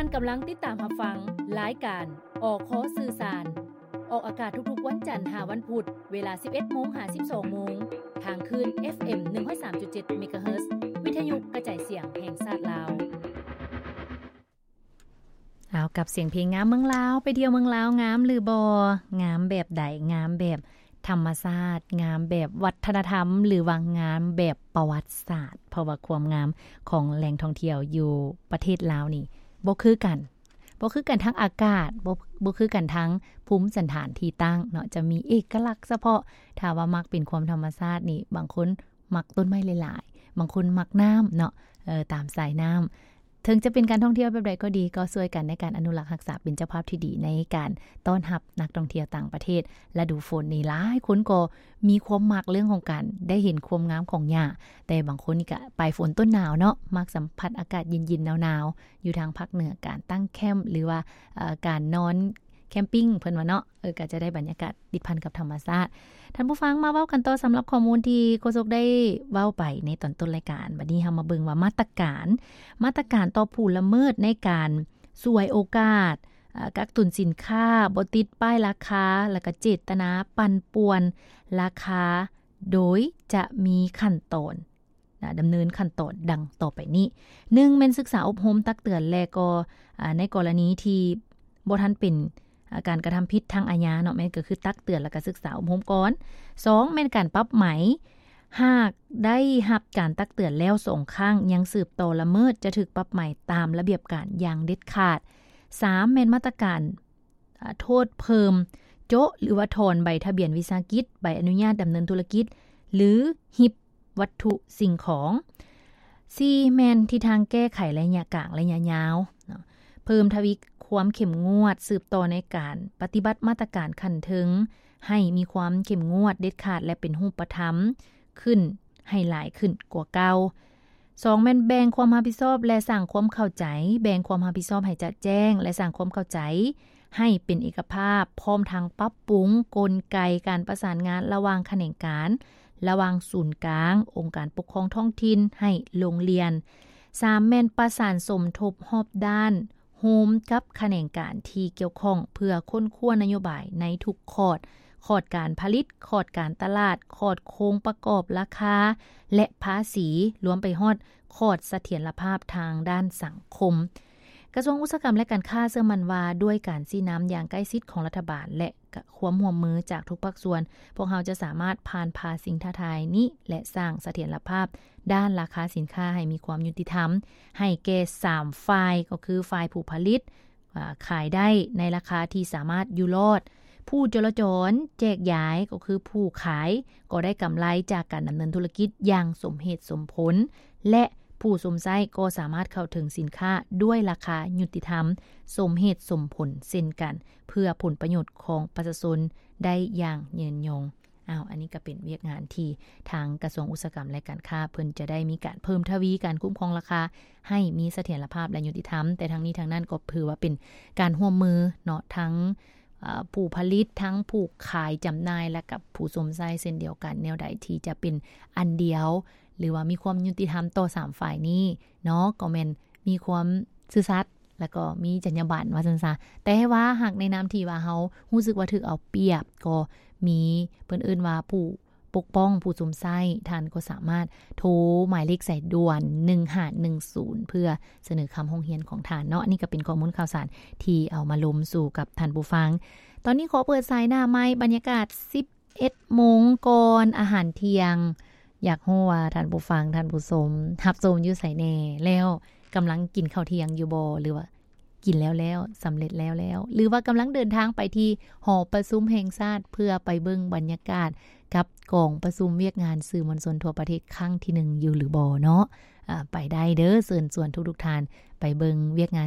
านกำลังติดตามรับฟังรายการอขอสื่อสารออกอากาศทุกๆวันจันทร์5วันพุธเวลา 11:00 น. ถึง 12:00 น. ทางคลื่น FM 103.7 เมกะเฮิรตซ์วิทยุกระจายเสียงแห่งชาติลาวเอากับเสียงเพลงงามเมืองลาวไปเที่ยวเมืองลาวงามหรือบ่งามแบบใดงามแบบธรรมชาติงามแบบวัฒนธรรมหรือว่างามแบบประวัติศาสตร์เพราะว่าความงามของแหล่งท่องเที่ยวอยู่ประเทศลาวนี่บ่คือกันทั้งอากาศบ่คือกันทั้งภูมิสถานที่ตั้งเนาะจะมีเอกลักษณ์เฉพาะถ้าว่ามักเป็นความธรรมชาตินี่บางคนมักต้นไม้หลายๆบางคนมักน้ำเนาะตามสายน้ำถึงจะเป็นการท่องเที่ยวแบบใดก็ดีก็ช่วยกันในการอนุรักษ์รักษาเป็นเจ้าภาพที่ดีในการต้อนรับนักท่องเที่ยวต่างประเทศฤดูฝนนี่หลายคนก็มีความมักเรื่องของการได้เห็นความงามของหญ้าแต่บางคนนี่ก็ปลายฝนต้นหนาวเนาะมักสัมผัสอากาศเย็นๆหนาวๆอยู่ทางภาคเหนือการตั้งแคมป์หรือว่าการนอนแคมปิ้งเพิ่นว่าเนาะก็จะได้บรรยากาศติดพันกับธรรมชาติท่านผู้ฟังมาเว้ากันต่อสำหรับข้อมูลที่โฆษกได้เว้าไปในตอนต้นรายการบัดนี้เฮามาเบิ่งว่ามาตรการต่อผู้ละเมิดในการสวยโอกาสกักตุนสินค้าบ่ติดป้ายราคาแล้วก็เจตนาปั่นป่วนราคาโดยจะมีขั้นตอนดำเนินขั้นตอนดังต่อไปนี้1แม่นศึกษาอบรมตักเตือนและก็ในกรณีที่บ่ทันเป็นการกระทำผิดทางอาญาเนาะแม่นก็คือตักเตือนแล้วก็ศึกษาอบรมก่อน2แม่นการปรับไหมหากได้รับการตักเตือนแล้ว2ครั้งยังสืบต่อละเมิดจะถูกปรับใหม่ตามระเบียบการอย่างเด็ดขาด3แม่นมาตรการโทษเพิ่มโจะหรือว่าถอนใบทะเบียนวิสาหกิจใบอนุญาตดำเนินธุรกิจหรือหิบวัตถุสิ่งของ4แม่นที่ทางแก้ไขระยะกลางระยะยาวเพิ่มทวีความเข้มงวดสืบต่อในการปฏิบัติมาตรการขั้นถึงให้มีความเข้มงวดเด็ดขาดและเป็นรูปธรรมขึ้นให้หลายขึ้นกว่าเก่า2แม่นแบ่งความรับผิดชอบและสร้างความเข้าใจแบ่งความรับผิดชอบให้ชัดแจ้งและสร้างความเข้าใจให้เป็นเอกภาพพร้อมทางปรับปรุงกลไกการประสานงานระหว่างแขนงการระหว่างศูนย์กลางองค์การปกครองท้องถิ่นให้โรงเรียน3แม่นประสานสมทบรอบด้านโฮมกับแขนงการที่เกี่ยวข้องเพื่อค้นคว้านโยบายในทุกคอร์ดการผลิตคอร์ดการตลาดคอร์ดโครงประกอบราคาและภาษีรวมไปฮอดคอร์ดเสถียรภาพทางด้านสังคมกระทรวงอุตสาหกรรมและการค้าเชื่อมั่นว่าด้วยการชี้นำอย่างใกล้ชิดของรัฐบาลและความร่วมมือจากทุกภาคส่วนพวกเราจะสามารถผ่านพาสิ่งท้าทายนี้และสร้างเสถียรภาพด้านราคาสินค้าให้มีความยุติธรรมให้แก่3ฝ่ายก็คือฝ่ายผู้ผลิตขายได้ในราคาที่สามารถอยู่รอดผู้จราจรแจกย้ายก็คือผู้ขายก็ได้กำไรจากการดำเนินธุรกิจอย่างสมเหตุสมผลและผู้สมไส้ก็สามารถเข้าถึงสินค้าด้วยราคายุติธรรมสมเหตุสมผลเช่นกันเพื่อผลประโยชน์ของประชาชนได้อย่างยืนยงอันนี้ก็เป็นเวียกงานที่ทางกระทรวงอุตสาหกรรมและการค้าเพิ่นจะได้มีการเพิ่มทวีการคุ้มครองราคาให้มีเสถียรภาพและยุติธรรมแต่ทั้งนี้ทั้งนั้นก็ถือว่าเป็นการร่วมมือเนาะทั้งผู้ผลิตทั้งผู้ขายจำหน่ายและกับผู้สมไส้เช่นเดียวกันแนวใดที่จะเป็นอันเดียวหรือว่ามีความยุติธรรมต่อ3ฝ่ายนี้เนาะก็แม่นมีความซื่อสัตย์แล้วก็มีจรรยาบรรณว่าซั่นซะแต่ให้ว่าหากในนามที่ว่าเฮารู้สึกว่าถูกเอาเปรียบก็มีเพิ่นเอิ้นว่าผู้ปกป้องผู้สมไส้ท่านก็สามารถโทรหมายเลขสายด่วน1510เพื่อเสนอคำร้องเรียนของท่านเนาะนี่ก็เป็นข้อมูลข่าวสารที่เอามาลมสู่กับท่านผู้ฟังตอนนี้ขอเปิดสายหน้าไมค์บรรยากาศ 11 โมงก่อนอาหารเที่ยงอยากรู้ว่าท่านผู้ฟังท่านผู้ชมรับชมอยู่ไสแน่แล้วกำลังกินข้าวเที่ยงอยู่บ่หรือว่ากินแล้วสำเร็จแล้วหรือว่ากำลังเดินทางไปที่หอประชุมแห่งชาติเพื่อไปเบิ่งบรรยากาศกับกองประชุมเวียกงานสื่อมวลชนทั่วประเทศครั้งที่1อยู่หรือบ่เนาะไปได้เด้อเชิญชวนทุกๆท่านไปเบิ่งเวียกงาน